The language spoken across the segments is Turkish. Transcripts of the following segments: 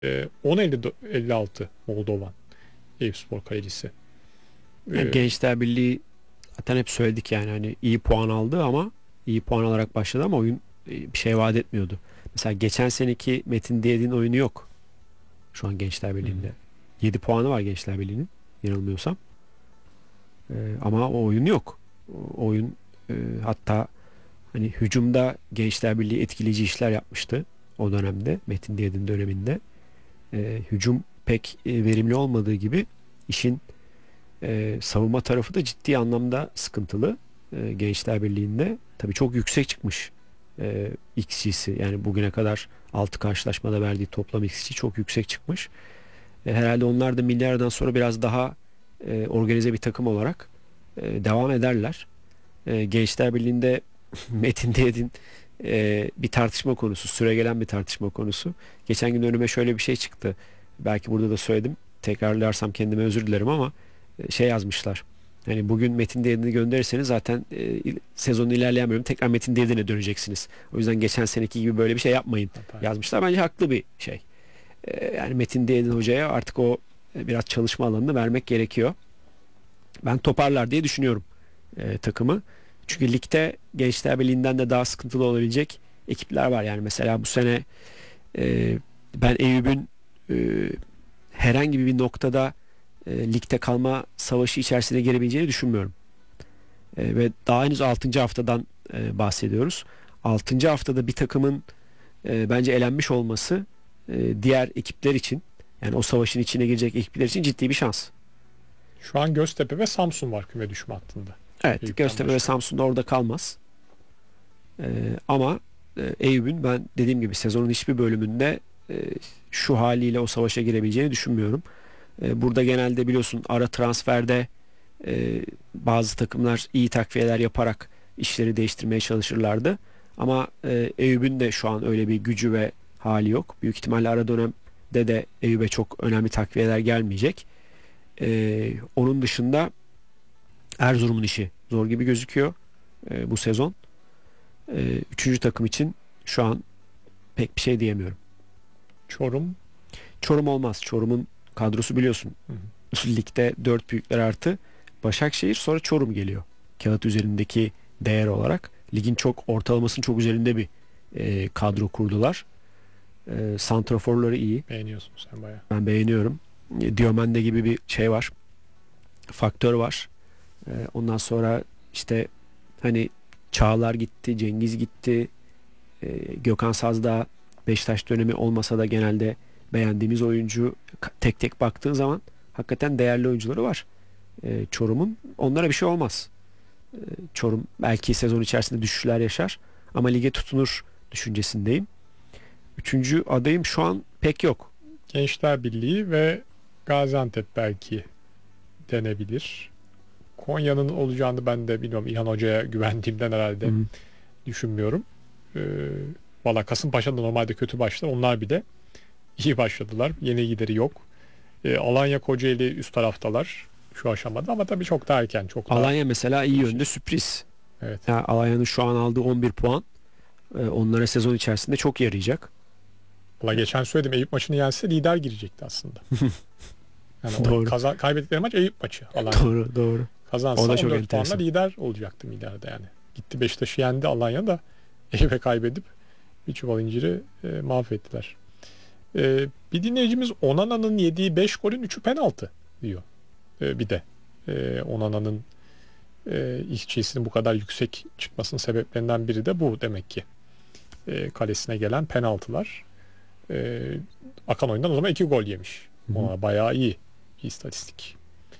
10.56 Moldovan Eyüpspor kalecisi. Yani Gençler Birliği zaten hep söyledik, yani hani iyi puan aldı ama iyi puan alarak başladı ama oyun bir şey vaat etmiyordu. Mesela geçen seneki Metin Diyedin oyunu yok şu an Gençler Hı hı. Birliği'nde. 7 puanı var Gençler Birliği'nin, yanılmıyorsam. Ama o oyun yok. O oyun, hatta hani hücumda Gençler Birliği etkileyici işler yapmıştı o dönemde, Metin Diyedin döneminde. Hücum pek verimli olmadığı gibi işin savunma tarafı da ciddi anlamda sıkıntılı. Gençler Birliği'nde tabii çok yüksek çıkmış XG'si, yani bugüne kadar 6 karşılaşmada verdiği toplam XG çok yüksek çıkmış. Herhalde onlar da milyardan sonra biraz daha organize bir takım olarak devam ederler. Gençler Birliği'nde Metin Diyedin bir tartışma konusu, süregelen bir tartışma konusu. Geçen gün önüme şöyle bir şey çıktı. Belki burada da söyledim. Tekrarlarsam kendime özür dilerim ama şey yazmışlar. Yani bugün Metin Diyedin'i gönderirseniz zaten sezonun ilerleyen bölümü tekrar Metin Diyedin'e döneceksiniz. O yüzden geçen seneki gibi böyle bir şey yapmayın Hata yazmışlar. Bence haklı bir şey. Yani Metin Diyedin hocaya artık o biraz çalışma alanını vermek gerekiyor. Ben toparlar diye düşünüyorum takımı. Çünkü ligde Gençler Birliği'nden de daha sıkıntılı olabilecek ekipler var. Yani mesela bu sene e, ben Eyüp'ün herhangi bir noktada ligde kalma savaşı içerisine girebileceğini düşünmüyorum. Ve daha henüz 6. haftadan bahsediyoruz. 6. haftada bir takımın bence elenmiş olması diğer ekipler için, yani o savaşın içine girecek ekipler için ciddi bir şans. Şu an Göztepe ve Samsun var küme düşme hattında. Evet, Eyüp'ten Göztepe ve başka. Samsun da orada kalmaz. Ama Eyüp'ün ben dediğim gibi sezonun hiçbir bölümünde e, şu haliyle o savaşa girebileceğini düşünmüyorum. Burada genelde biliyorsun ara transferde bazı takımlar iyi takviyeler yaparak işleri değiştirmeye çalışırlardı. Ama Eyüp'ün de şu an öyle bir gücü ve hali yok. Büyük ihtimalle ara dönemde de Eyüp'e çok önemli takviyeler gelmeyecek. Onun dışında Erzurum'un işi zor gibi gözüküyor bu sezon. Üçüncü takım için şu an pek bir şey diyemiyorum. Çorum. Çorum olmaz. Çorum'un kadrosu biliyorsun. Hı hı. Ligde 4 büyükler artı Başakşehir, sonra Çorum geliyor. Kağıt üzerindeki değer olarak. Ligin çok ortalamasının çok üzerinde bir kadro kurdular. Santraforları iyi. Beğeniyorsun sen bayağı. Ben beğeniyorum. Diomande gibi bir şey var. Faktör var. Ondan sonra işte hani Çağlar gitti, Cengiz gitti. Gökhan Sazdağ Beşiktaş dönemi olmasa da genelde beğendiğimiz oyuncu. Tek tek baktığın zaman hakikaten değerli oyuncuları var. Çorum'un onlara bir şey olmaz. Çorum belki sezon içerisinde düşüşler yaşar ama lige tutunur düşüncesindeyim. Üçüncü adayım şu an pek yok. Gençler Birliği ve Gaziantep belki denebilir. Konya'nın olacağını ben de bilmiyorum. İlhan Hoca'ya güvendiğimden Hı herhalde hı. düşünmüyorum. Ee, Valla Kasımpaşa da normalde kötü başlar. Onlar bile iyi başladılar. Yeni gideri yok. Alanya Kocaeli üst taraftalar şu aşamada ama tabii çok daha erken. Çok daha Alanya mesela iyi yönde gelişir. sürpriz. Evet. Yani Alanya'nın şu an aldığı 11 puan onlara sezon içerisinde çok yarayacak. Valla geçen söyledim, Eyüp maçını yense lider girecekti aslında. Yani o Doğru. kaybettikleri maç Eyüp maçı Alanya. Doğru, doğru. O Kazansa da çok 14 puanla enteresan. lider olacaktı ileride yani. Gitti Beşiktaş'ı yendi Alanya da Eyüp'e kaybedip bir çuval inciri mahvettiler. Bir dinleyicimiz Onana'nın yediği 5 golün 3'ü penaltı diyor. Bir de Onana'nın XG'sinin bu kadar yüksek çıkmasının sebeplerinden biri de bu demek ki. Kalesine gelen penaltılar. E, Akan oyundan o zaman 2 gol yemiş. Hı hı. Ona bayağı iyi bir istatistik.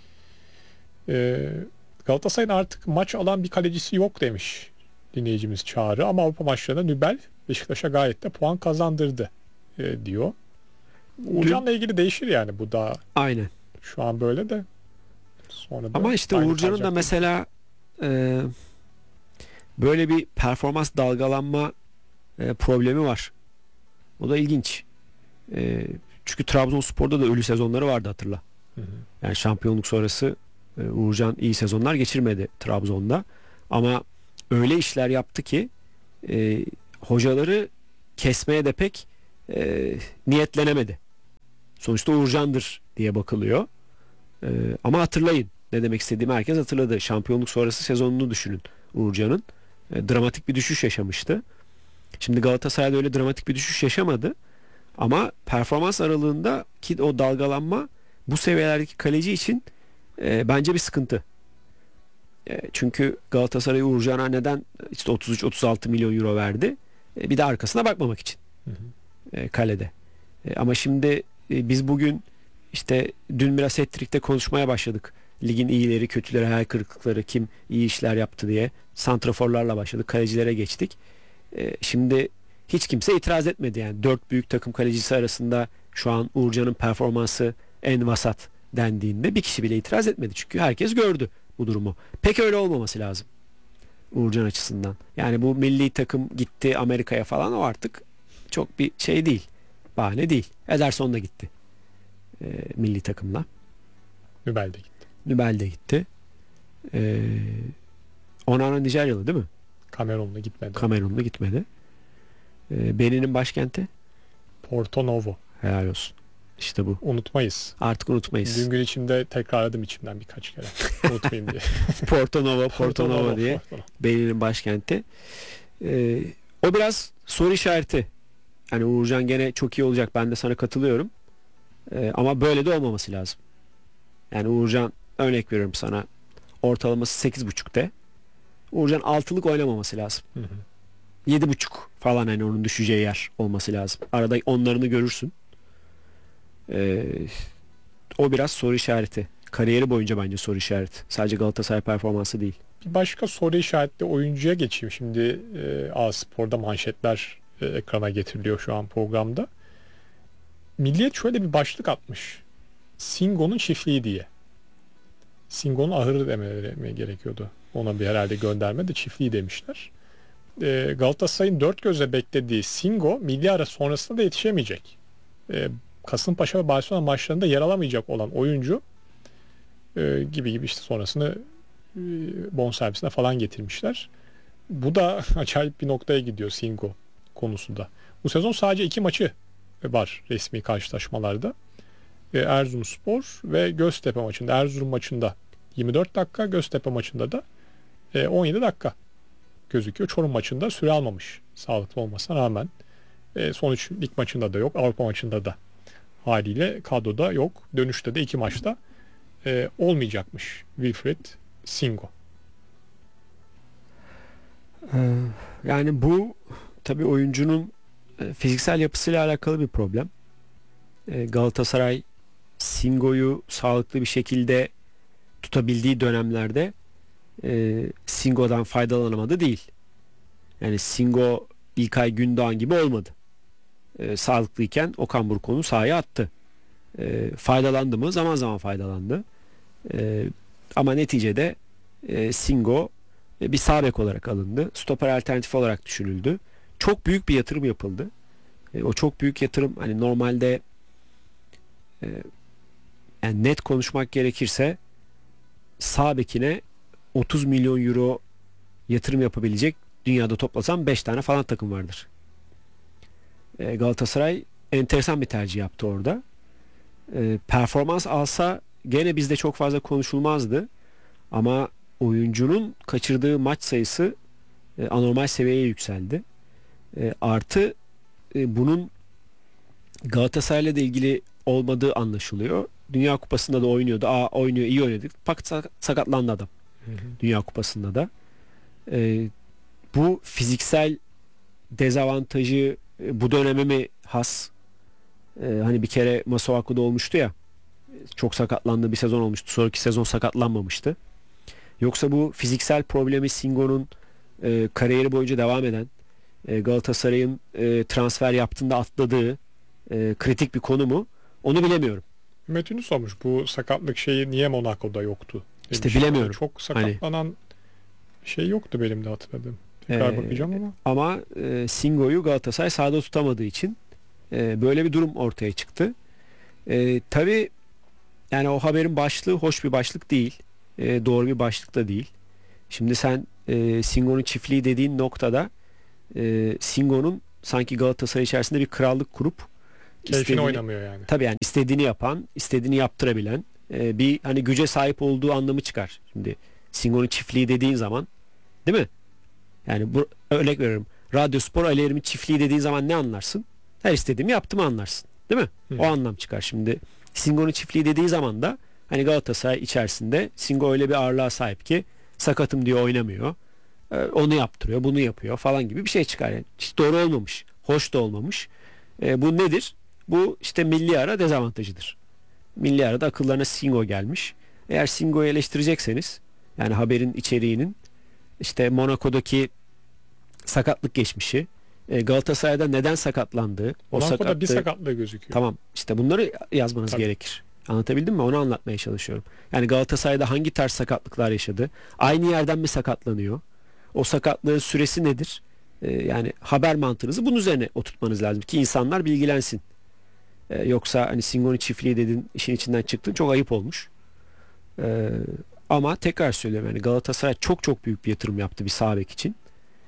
E, Galatasaray'ın artık maç alan bir kalecisi yok demiş dinleyicimiz Çağrı, ama Avrupa maçlarında Nübel Beşiktaş'a gayet de puan kazandırdı diyor. Dün Uğurcan'la ilgili değişir yani, bu da aynen. şu an böyle de sonra da Ama işte aynı Uğurcan'ın da kalacak gibi. mesela e, böyle bir performans dalgalanma problemi var. O da ilginç. E, Çünkü Trabzonspor'da da ölü sezonları vardı, hatırla. Hı hı. Yani şampiyonluk sonrası Uğurcan iyi sezonlar geçirmedi Trabzon'da. Ama öyle işler yaptı ki hocaları kesmeye de pek niyetlenemedi. Sonuçta Uğurcan'dır diye bakılıyor. Ama hatırlayın. Ne demek istediğimi herkes hatırladı. Şampiyonluk sonrası sezonunu düşünün Uğurcan'ın. Dramatik bir düşüş yaşamıştı. Şimdi Galatasaray'da öyle dramatik bir düşüş yaşamadı. Ama performans aralığında ki o dalgalanma bu seviyelerdeki kaleci için bence bir sıkıntı. Çünkü Galatasaray Uğurcan'a neden işte 33-36 milyon euro verdi? Bir de arkasına bakmamak için. Hı hı. Kalede. Ama şimdi biz bugün işte dün biraz hat-trick'te konuşmaya başladık. Ligin iyileri, kötüleri, hayal kırıklıkları, kim iyi işler yaptı diye. Santraforlarla başladık. Kalecilere geçtik. Şimdi hiç kimse itiraz etmedi yani. 4 büyük takım kalecisi arasında şu an Uğurcan'ın performansı en vasat dendiğinde bir kişi bile itiraz etmedi. Çünkü herkes gördü bu durumu. Pek öyle olmaması lazım Uğurcan açısından. Yani bu milli takım gitti Amerika'ya falan, o artık çok bir şey değil. Bahane değil. Ederson da gitti. Milli takımla. Nübel'de gitti. Nübel de gitti. Onana Nijeryalı değil mi? Kamerun'da gitmedi. Kamerun'da gitmedi. Benin'in başkenti? Porto Novo. Helal olsun. İşte bu. Unutmayız. Artık unutmayız. Dün gün içimde tekrarladım içimden birkaç kere. Unutmayayım diye. Porto Novo, Porto Novo diye. Benin'in başkenti. O biraz soru işareti. Yani Uğurcan gene çok iyi olacak. Ben de sana katılıyorum. Ama böyle de olmaması lazım. Yani Uğurcan, örnek veriyorum sana, ortalaması 8.5'te. Uğurcan 6'lık oynamaması lazım. Hı hı. 7.5 falan, hani onun düşeceği yer olması lazım. Arada onlarını görürsün. O biraz soru işareti. Kariyeri boyunca bence soru işareti. Sadece Galatasaray performansı değil. Bir başka soru işaretli oyuncuya geçeyim. Şimdi A-Spor'da manşetler ekrana getiriliyor şu an programda. Milliyet şöyle bir başlık atmış. Singo'nun çiftliği diye. Singo'nun ahırı demeleri mi gerekiyordu? Ona bir herhalde gönderme de çiftliği demişler. Galatasaray'ın dört gözle beklediği Singo milli ara sonrasında da yetişemeyecek. Kasımpaşa ve Barcelona maçlarında yer alamayacak olan oyuncu gibi işte sonrasını bonservisine falan getirmişler. Bu da acayip bir noktaya gidiyor Singo konusunda. Bu sezon sadece 2 maçı var resmi karşılaşmalarda. Erzurumspor ve Göztepe maçında. Erzurum maçında 24 dakika, Göztepe maçında da 17 dakika gözüküyor. Çorum maçında süre almamış sağlıklı olmasına rağmen. Son 3 lig maçında da yok. Avrupa maçında da haliyle kadroda yok. Dönüşte de 2 maçta olmayacakmış Wilfried Singo. Yani bu tabii oyuncunun fiziksel yapısıyla alakalı bir problem. Galatasaray Singo'yu sağlıklı bir şekilde tutabildiği dönemlerde Singo'dan faydalanamadı değil. Yani Singo İlkay Gündoğan gibi olmadı. Sağlıklıyken Okan Buruk'u sahaya attı. Faydalandı mı? Zaman zaman faydalandı. Ama neticede Singo bir sağ bek olarak alındı. Stoper alternatif olarak düşünüldü. Çok büyük bir yatırım yapıldı. O çok büyük yatırım, hani normalde yani net konuşmak gerekirse sağ bekine 30 milyon euro yatırım yapabilecek dünyada toplasan 5 tane falan takım vardır. Galatasaray enteresan bir tercih yaptı orada. Performans alsa gene bizde çok fazla konuşulmazdı. Ama oyuncunun kaçırdığı maç sayısı anormal seviyeye yükseldi. Artı bunun Galatasaray'la da ilgili olmadığı anlaşılıyor. Dünya Kupası'nda da oynuyordu. Oynuyor, iyi oynadı. Fakat sakatlandı adam. Hı hı. Dünya Kupası'nda da. Bu fiziksel dezavantajı bu döneme mi has? Hani bir kere Masuaku'da olmuştu ya. Çok sakatlandığı bir sezon olmuştu. Sonraki sezon sakatlanmamıştı. Yoksa bu fiziksel problemi Singo'nun kariyeri boyunca devam eden, Galatasaray'ın transfer yaptığında atladığı kritik bir konu mu? Onu bilemiyorum. Metin'i sormuş. Bu sakatlık şeyi niye Monaco'da yoktu demiş. İşte bilemiyorum. Çok sakatlanan şey yoktu benim de hatırladığım. Tekrar bakacağım ama. Ama Singo'yu Galatasaray sahada tutamadığı için böyle bir durum ortaya çıktı. Tabii yani o haberin başlığı hoş bir başlık değil. Doğru bir başlık da değil. Şimdi sen Singo'nun çiftliği dediğin noktada Singo'nun sanki Galatasaray içerisinde bir krallık kurup Keyfine oynamıyor yani. Tabii yani istediğini yapan, istediğini yaptırabilen bir hani güce sahip olduğu anlamı çıkar. Şimdi Singo'nun çiftliği dediğin zaman, değil mi? Yani bu, örnek veriyorum. Radyospor Ali Erim'in çiftliği dediğin zaman ne anlarsın? Her istediğimi yaptım anlarsın. Değil mi? O anlam çıkar. Şimdi Singo'nun çiftliği dediği zaman da hani Galatasaray içerisinde Singo öyle bir ağırlığa sahip ki sakatım diyor, oynamıyor. Onu yaptırıyor, bunu yapıyor falan gibi bir şey çıkar. Yani hiç doğru olmamış. Hoş da olmamış. Bu nedir? Bu işte milli ara dezavantajıdır. Milli arada akıllarına Singo gelmiş. Eğer Singo'yu eleştirecekseniz, yani haberin içeriğinin işte Monaco'daki sakatlık geçmişi, Galatasaray'da neden sakatlandığı, Monaco'da bir sakatlığı gözüküyor. Tamam, işte bunları yazmanız Tabii. gerekir. Anlatabildim mi? Onu anlatmaya çalışıyorum. Yani Galatasaray'da hangi tarz sakatlıklar yaşadı? Aynı yerden mi sakatlanıyor? O sakatlığın süresi nedir? Yani haber mantığınızı bunun üzerine oturtmanız lazım ki insanlar bilgilensin. Yoksa hani Singo'nun çiftliği dedin, işin içinden çıktın, çok ayıp olmuş. Ama tekrar söylüyorum, yani Galatasaray çok çok büyük bir yatırım yaptı bir sağ bek için.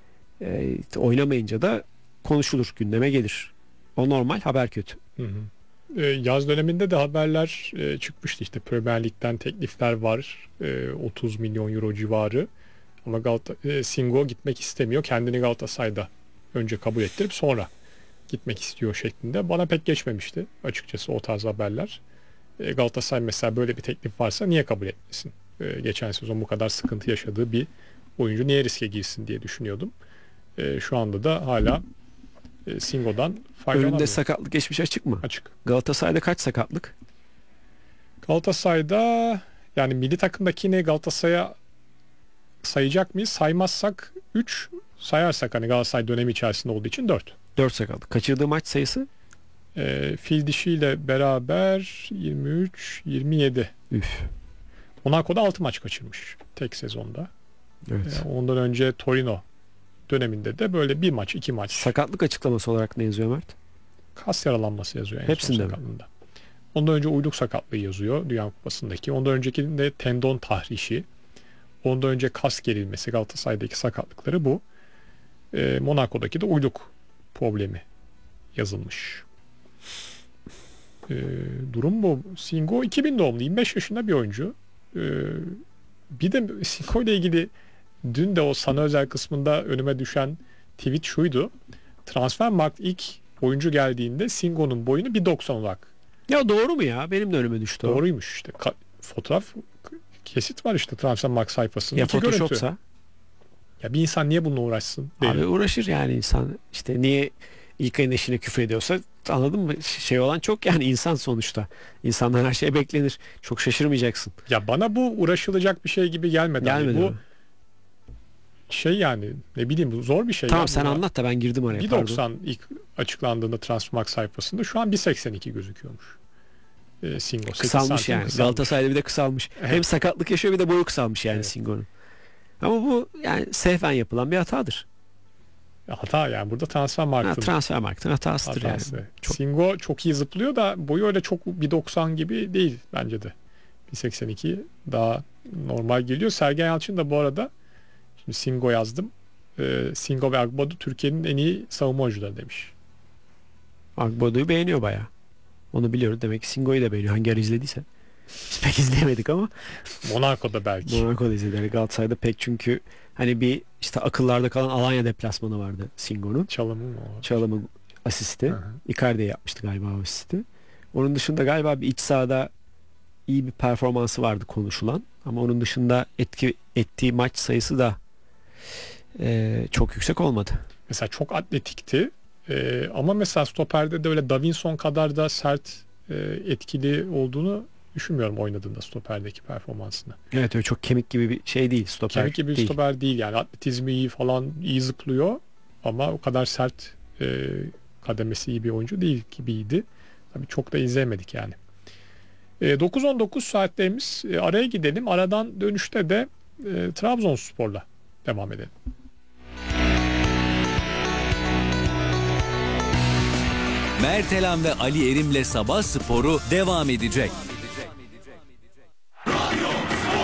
Oynamayınca da konuşulur, gündeme gelir. O normal, haber kötü. Hı hı. Yaz döneminde de haberler çıkmıştı, işte Premier Lig'den teklifler var, 30 milyon euro civarı, ama Singo gitmek istemiyor, kendini Galatasaray'da önce kabul ettirip sonra gitmek istiyor şeklinde. Bana pek geçmemişti açıkçası o tarz haberler. Galatasaray mesela böyle bir teklif varsa niye kabul etmesin? Geçen sezon bu kadar sıkıntı yaşadığı bir oyuncu niye riske girsin diye düşünüyordum. Şu anda da hala Singo'dan faydalanamıyor. Önünde sakatlık geçmiş açık mı? Açık. Galatasaray'da kaç sakatlık? Galatasaray'da, yani milli takımdakini Galatasaray'a sayacak mıyız? Saymazsak 3, sayarsak hani Galatasaray dönemi içerisinde olduğu için 4. 4 sakatlık. Kaçırdığı maç sayısı? Fil dişiyle beraber 23, 27. Üf. Monaco'da 6 maç kaçırmış tek sezonda. Evet. Ondan önce Torino döneminde de böyle bir maç, 2 maç. Sakatlık açıklaması olarak ne yazıyor Mert? Kas yaralanması yazıyor en Hepsinde son mi? sakatlığında. Ondan önce uyluk sakatlığı yazıyor Dünya Kupası'ndaki. Ondan öncekinde tendon tahrişi. Ondan önce kas gerilmesi, Galatasaray'daki sakatlıkları bu. Monaco'daki de uyluk problemi yazılmış. Durum bu. Singo 2000 doğumlu, 25 yaşında bir oyuncu. Bir de Singo ile ilgili dün de o sana özel kısmında önüme düşen tweet şuydu. Transfermarkt ilk oyuncu geldiğinde Singo'nun boyunu 1.90 olarak. Ya doğru mu ya? Benim de önüme düştü o. Doğruymuş işte. Fotoğraf kesit var işte Transfermarkt sayfasında. Ya İki görüntü. Photoshop'sa? Ya bir insan niye bununla uğraşsın? Abi Derim. uğraşır yani insan. İşte niye ilk ayın eşine küfür ediyorsa, anladın mı? Şey olan çok, yani insan sonuçta. İnsandan her şey beklenir. Çok şaşırmayacaksın. Ya bana bu uğraşılacak bir şey gibi gelmedi. Hani Gelmedi bu mi? şey, yani ne bileyim, bu zor bir şey. Tamam, ya. sen Buna anlat da ben girdim araya. Pardon. 1.90 ilk açıklandığında Transfermarkt sayfasında, şu an 1.82 gözüküyormuş. Singo 8 Kısalmış santim yani. kısalmış. Galatasaray'da bir de kısalmış. Evet. Hem sakatlık yaşıyor, bir de boyu kısalmış yani Evet. Singo'nun. Ama bu yani sehven yapılan bir hatadır. Hata yani burada Ha, Transfermarkt'ın Transfermarkt'ın hatasıdır hatası. yani. Çok- Singo çok iyi zıplıyor da boyu öyle çok 1.90 gibi değil bence de. 1.82 daha normal geliyor. Sergen Yalçın da bu arada, şimdi Singo yazdım. Singo ve Agbodu Türkiye'nin en iyi savunma oyuncuları demiş. Agbodo'yu beğeniyor bayağı. Onu biliyoruz. Demek ki Singo'yu da beğeniyor. Hangi ara izlediyse. Biz pek izleyemedik ama Monaco'da belki. Monaco'da izledik. Galatasaray'da pek, çünkü hani bir işte akıllarda kalan Alanya deplasmanı vardı Singo'nun. Çalımı mı o? Çalımı asisti. Hı hı. Icardi'ye yapmıştı galiba o asisti. Onun dışında galiba bir iç sahada iyi bir performansı vardı konuşulan. Ama onun dışında ettiği maç sayısı da çok yüksek olmadı. Mesela çok atletikti. Ama mesela stoperde de öyle Davinson kadar da sert, etkili olduğunu düşünmüyorum oynadığında stoperdeki performansını. Evet, öyle çok kemik gibi bir şey değil. Stoper Kemik gibi bir değil. stoper değil yani, atletizmi iyi falan, iyi zıplıyor ama o kadar sert, kademesi iyi bir oyuncu değil gibiydi. Tabii çok da izleyemedik yani. 9-19 saatlerimiz, araya gidelim. Aradan dönüşte de Trabzonspor'la devam edelim. Mertelan ve Ali Erim'le Sabah Sporu devam edecek.